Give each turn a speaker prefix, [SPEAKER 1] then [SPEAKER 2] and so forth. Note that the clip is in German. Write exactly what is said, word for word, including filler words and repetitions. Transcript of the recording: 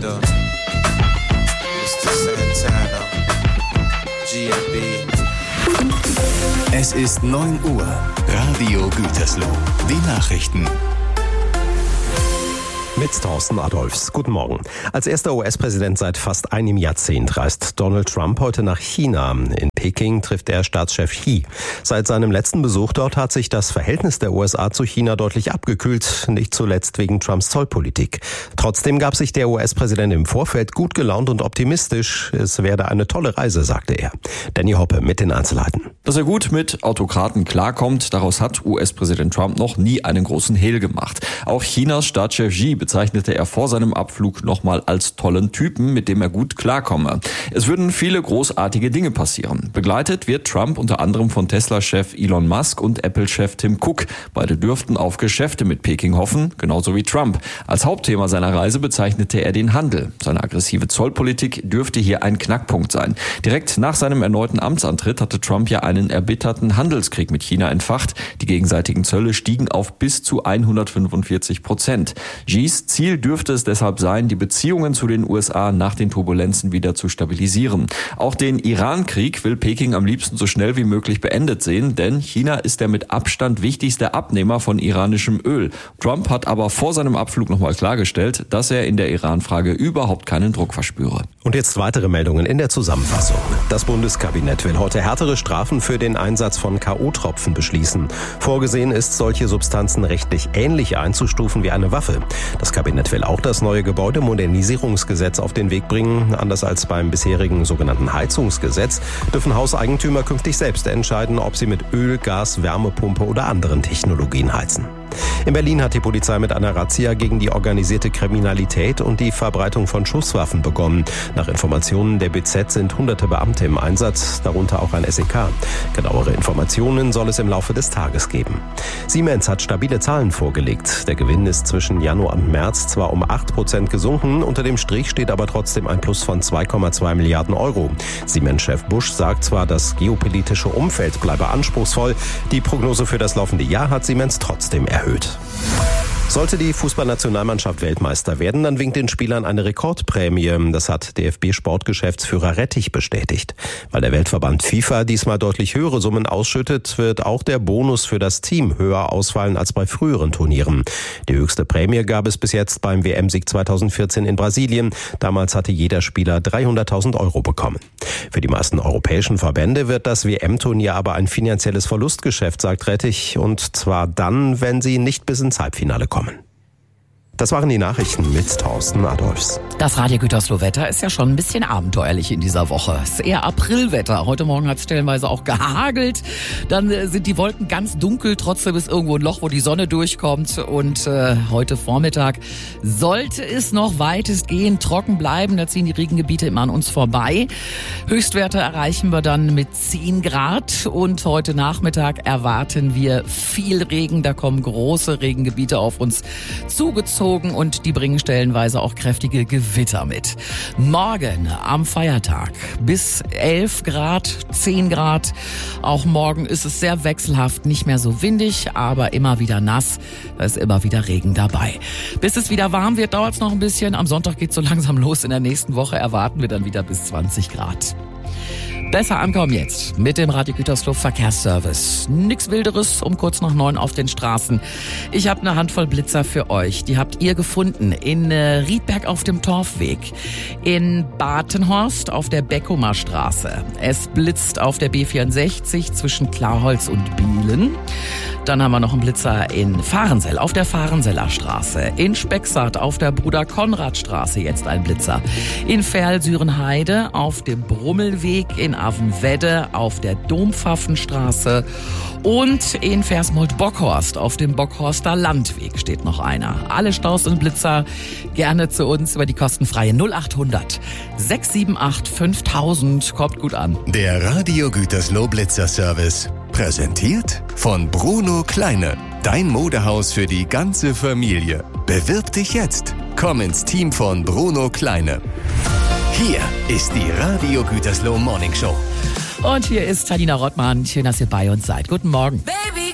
[SPEAKER 1] Panda, Mister Santana, G M B.
[SPEAKER 2] Es ist neun Uhr. Radio Gütersloh. Die Nachrichten.
[SPEAKER 3] Mit Thorsten Adolfs. Guten Morgen. Als erster U S-Präsident seit fast einem Jahrzehnt reist Donald Trump heute nach China. In Peking trifft er Staatschef Xi. Seit seinem letzten Besuch dort hat sich das Verhältnis der U S A zu China deutlich abgekühlt, nicht zuletzt wegen Trumps Zollpolitik. Trotzdem gab sich der U S-Präsident im Vorfeld gut gelaunt und optimistisch. Es werde eine tolle Reise, sagte er. Danny Hoppe mit den Einzelheiten.
[SPEAKER 4] Dass er gut mit Autokraten klarkommt, daraus hat U S-Präsident Trump noch nie einen großen Hehl gemacht. Auch Chinas Staatschef Xi bezeichnete er vor seinem Abflug nochmal als tollen Typen, mit dem er gut klarkomme. Es würden viele großartige Dinge passieren. Begleitet wird Trump unter anderem von Tesla-Chef Elon Musk und Apple-Chef Tim Cook. Beide dürften auf Geschäfte mit Peking hoffen, genauso wie Trump. Als Hauptthema seiner Reise bezeichnete er den Handel. Seine aggressive Zollpolitik dürfte hier ein Knackpunkt sein. Direkt nach seinem erneuten Amtsantritt hatte Trump ja einen erbitterten Handelskrieg mit China entfacht. Die gegenseitigen Zölle stiegen auf bis zu hundertfünfundvierzig Prozent. Xis Ziel dürfte es deshalb sein, die Beziehungen zu den U S A nach den Turbulenzen wieder zu stabilisieren. Auch den Iran-Krieg will Peking am liebsten so schnell wie möglich beendet sehen, denn China ist der mit Abstand wichtigste Abnehmer von iranischem Öl. Trump hat aber vor seinem Abflug nochmal klargestellt, dass er in der Iran-Frage überhaupt keinen Druck verspüre.
[SPEAKER 3] Und jetzt weitere Meldungen in der Zusammenfassung. Das Bundeskabinett will heute härtere Strafen für den Einsatz von K O-Tropfen beschließen. Vorgesehen ist, solche Substanzen rechtlich ähnlich einzustufen wie eine Waffe. Das Kabinett will auch das neue Gebäudemodernisierungsgesetz auf den Weg bringen. Anders als beim bisherigen sogenannten Heizungsgesetz dürfen Hauseigentümer künftig selbst entscheiden, ob sie mit Öl, Gas, Wärmepumpe oder anderen Technologien heizen. In Berlin hat die Polizei mit einer Razzia gegen die organisierte Kriminalität und die Verbreitung von Schusswaffen begonnen. Nach Informationen der B Z sind hunderte Beamte im Einsatz, darunter auch ein S E K. Genauere Informationen soll es im Laufe des Tages geben. Siemens hat stabile Zahlen vorgelegt. Der Gewinn ist zwischen Januar und März zwar um acht Prozent gesunken, unter dem Strich steht aber trotzdem ein Plus von zwei Komma zwei Milliarden Euro. Siemens-Chef Busch sagt zwar, das geopolitische Umfeld bleibe anspruchsvoll, die Prognose für das laufende Jahr hat Siemens trotzdem erhöht. Sollte die Fußballnationalmannschaft Weltmeister werden, dann winkt den Spielern eine Rekordprämie. Das hat D F B-Sportgeschäftsführer Rettich bestätigt. Weil der Weltverband FIFA diesmal deutlich höhere Summen ausschüttet, wird auch der Bonus für das Team höher ausfallen als bei früheren Turnieren. Die höchste Prämie gab es bis jetzt beim W M-Sieg zweitausendvierzehn in Brasilien. Damals hatte jeder Spieler dreihunderttausend Euro bekommen. Für die meisten europäischen Verbände wird das W M-Turnier aber ein finanzielles Verlustgeschäft, sagt Rettich. Und zwar dann, wenn sie nicht bis ins Halbfinale kommen. Das waren die Nachrichten mit Thorsten Adolfs.
[SPEAKER 5] Das Radio Gütersloh-Wetter ist ja schon ein bisschen abenteuerlich in dieser Woche. Es ist eher Aprilwetter. Heute Morgen hat es stellenweise auch gehagelt. Dann sind die Wolken ganz dunkel. Trotzdem ist irgendwo ein Loch, wo die Sonne durchkommt. Und äh, heute Vormittag sollte es noch weitestgehend trocken bleiben. Da ziehen die Regengebiete immer an uns vorbei. Höchstwerte erreichen wir dann mit zehn Grad. Und heute Nachmittag erwarten wir viel Regen. Da kommen große Regengebiete auf uns zugezogen. Und die bringen stellenweise auch kräftige Gewitter mit. Morgen am Feiertag bis elf Grad, zehn Grad. Auch morgen ist es sehr wechselhaft, nicht mehr so windig, aber immer wieder nass. Da ist immer wieder Regen dabei. Bis es wieder warm wird, dauert es noch ein bisschen. Am Sonntag geht es so langsam los. In der nächsten Woche erwarten wir dann wieder bis zwanzig Grad. Besser ankommen jetzt mit dem Radio Gütersloh Verkehrsservice. Nix Wilderes um kurz nach neun auf den Straßen. Ich habe eine Handvoll Blitzer für euch. Die habt ihr gefunden in äh, Riedberg auf dem Torfweg, in Batenhorst auf der Beckumer Straße. Es blitzt auf der B vierundsechzig zwischen Klarholz und Bielen. Dann haben wir noch einen Blitzer in Fahrensell auf der Fahrenseller Straße. In Spexart auf der Bruder-Konrad-Straße jetzt ein Blitzer. In Verl-Sürenheide auf dem Brummelweg, in Avenwedde auf der Dompfaffenstraße und in Versmold-Bockhorst auf dem Bockhorster Landweg steht noch einer. Alle Staus und Blitzer gerne zu uns über die kostenfreie null achthundert sechs sieben acht fünftausend. Kommt gut an.
[SPEAKER 2] Der Radio Gütersloh Blitzer Service. Präsentiert von Bruno Kleine. Dein Modehaus für die ganze Familie. Bewirb dich jetzt. Komm ins Team von Bruno Kleine. Hier ist die Radio Gütersloh Morning Show.
[SPEAKER 5] Und hier ist Talina Rottmann. Schön, dass ihr bei uns seid. Guten Morgen.
[SPEAKER 6] Baby.